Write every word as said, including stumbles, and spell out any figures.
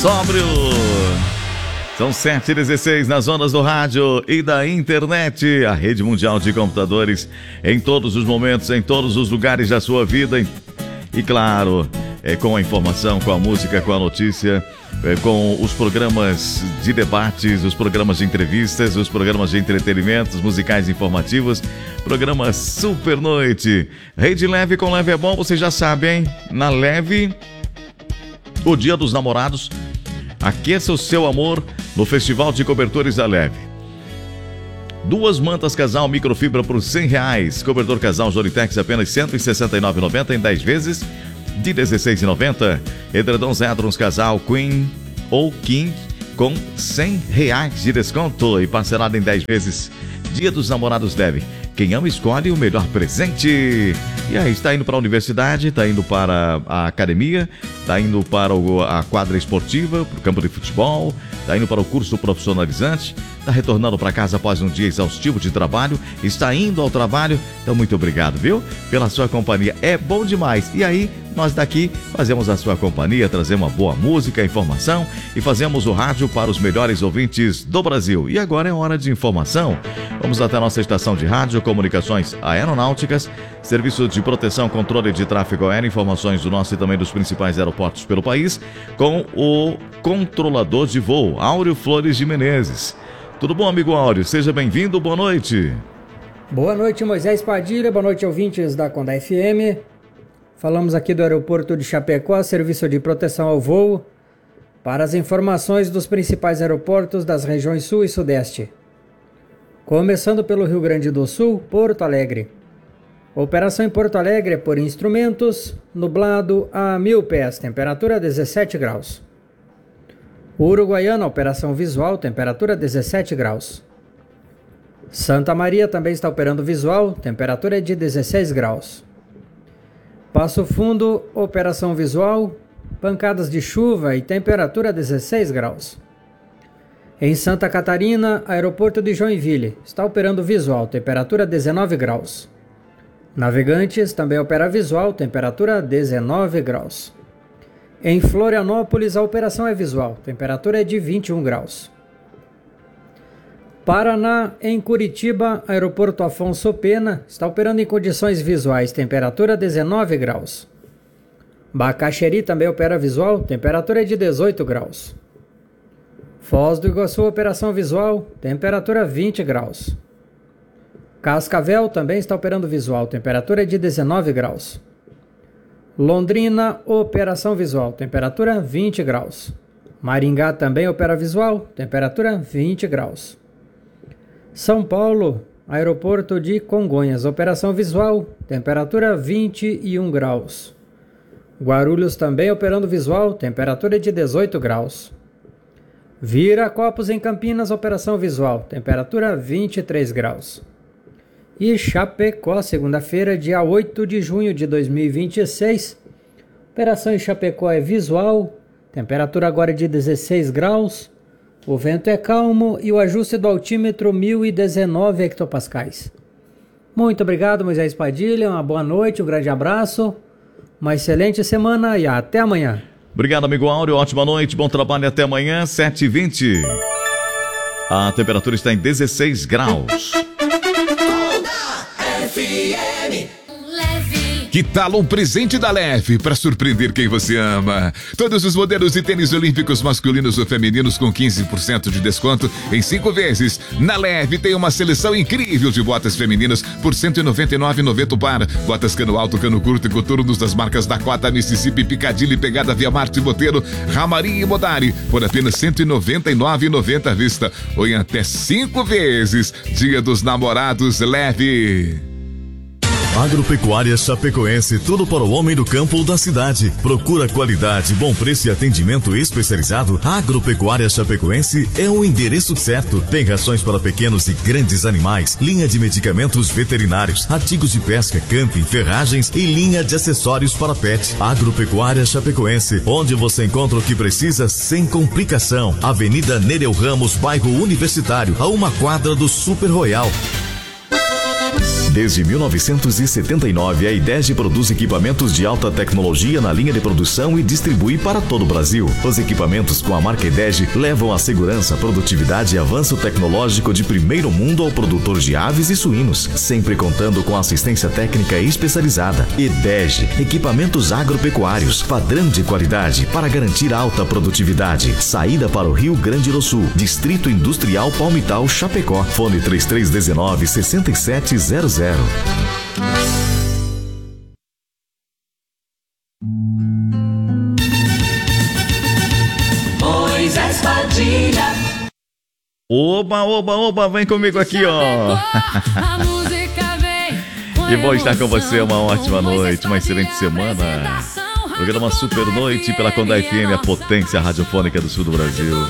sóbrio. São sete e dezesseis nas ondas do rádio e da internet, a rede mundial de computadores em todos os momentos, em todos os lugares da sua vida. E claro, é, com a informação, com a música, com a notícia, é, com os programas de debates, os programas de entrevistas, os programas de entretenimento, os musicais informativos, programa Super Noite. Rede Leve com Leve é bom, vocês já sabem, hein? Na Leve, o Dia dos Namorados, aqueça o seu amor no Festival de Cobertores da Leve. Duas mantas casal microfibra por cem reais. Cobertor casal Joritex apenas cento e sessenta e nove reais e noventa centavos em dez vezes de dezesseis reais e noventa centavos. Edredons Edrons casal Queen ou King com cem reais de desconto e parcelado em dez vezes. Dia dos Namorados Leve. Quem ama escolhe o melhor presente. E aí, está indo para a universidade, está indo para a academia, está indo para o, a quadra esportiva, para o campo de futebol, está indo para o curso profissionalizante, está retornando para casa após um dia exaustivo de trabalho, está indo ao trabalho. Então, muito obrigado, viu? Pela sua companhia. É bom demais. E aí, nós daqui fazemos a sua companhia, trazemos uma boa música, informação e fazemos o rádio para os melhores ouvintes do Brasil. E agora é hora de informação. Vamos até a nossa estação de rádio, comunicações aeronáuticas, serviço de proteção, controle de tráfego aéreo, informações do nosso e também dos principais aeroportos pelo país, com o controlador de voo, Áureo Flores de Menezes. Tudo bom, amigo Áureo? Seja bem-vindo, boa noite. Boa noite, Moisés Padilha, boa noite, ouvintes da Conda F M. Falamos aqui do aeroporto de Chapecó, serviço de proteção ao voo, para as informações dos principais aeroportos das regiões Sul e Sudeste. Começando pelo Rio Grande do Sul, Porto Alegre. Operação em Porto Alegre é por instrumentos, nublado a mil pés, temperatura dezessete graus. Uruguaiana, operação visual, temperatura dezessete graus. Santa Maria também está operando visual, temperatura é de dezesseis graus. Passo Fundo, operação visual, pancadas de chuva e temperatura dezesseis graus. Em Santa Catarina, aeroporto de Joinville, está operando visual, temperatura dezenove graus. Navegantes também opera visual, temperatura dezenove graus. Em Florianópolis, a operação é visual, temperatura é de vinte e um graus. Paraná, em Curitiba, aeroporto Afonso Pena, está operando em condições visuais, temperatura dezenove graus. Bacaxeri também opera visual, temperatura é de dezoito graus. Foz do Iguaçu, operação visual, temperatura vinte graus. Cascavel também está operando visual, temperatura é de dezenove graus. Londrina, operação visual, temperatura vinte graus. Maringá também opera visual, temperatura vinte graus. São Paulo, aeroporto de Congonhas, operação visual, temperatura vinte e um graus. Guarulhos também operando visual, temperatura de dezoito graus. Viracopos em Campinas, operação visual, temperatura vinte e três graus. E Chapecó, segunda-feira, dia oito de junho de dois mil e vinte e seis, operação em Chapecó é visual, temperatura agora é de dezesseis graus, o vento é calmo e o ajuste do altímetro mil e dezenove hectopascais. Muito obrigado, Moisés Padilha, uma boa noite, um grande abraço, uma excelente semana e até amanhã. Obrigado, amigo Áureo, ótima noite, bom trabalho, até amanhã, sete e vinte. A temperatura está em dezesseis graus. Que tal um presente da Leve para surpreender quem você ama? Todos os modelos de tênis olímpicos masculinos ou femininos com quinze por cento de desconto em cinco vezes. Na Leve tem uma seleção incrível de botas femininas por cento e noventa e nove reais e noventa centavos o par. Botas cano alto, cano curto e coturnos das marcas Dakota, Mississippi, Piccadilly, Pegada, Via Marte, Botelho, Ramari e Modari por apenas cento e noventa e nove reais e noventa centavos à vista ou em até cinco vezes. Dia dos Namorados Leve. Agropecuária Chapecoense, tudo para o homem do campo ou da cidade. Procura qualidade, bom preço e atendimento especializado. Agropecuária Chapecoense é o endereço certo. Tem rações para pequenos e grandes animais, linha de medicamentos veterinários, artigos de pesca, camping, ferragens e linha de acessórios para pet. Agropecuária Chapecoense, onde você encontra o que precisa sem complicação. Avenida Nereu Ramos, bairro Universitário, a uma quadra do Super Royal. Desde mil novecentos e setenta e nove, a Idege produz equipamentos de alta tecnologia na linha de produção e distribui para todo o Brasil. Os equipamentos com a marca Idege levam a segurança, produtividade e avanço tecnológico de primeiro mundo ao produtor de aves e suínos, sempre contando com assistência técnica especializada. Idege, equipamentos agropecuários, padrão de qualidade para garantir alta produtividade. Saída para o Rio Grande do Sul, Distrito Industrial Palmital, Chapecó. Fone três três um nove, seis sete zero zero. Moisés Padilha. Oba, oba, oba, vem comigo aqui, ó. Que bom estar com você, uma ótima noite, uma excelente semana. Programa Super Noite pela Condá F M, a potência radiofônica do sul do Brasil.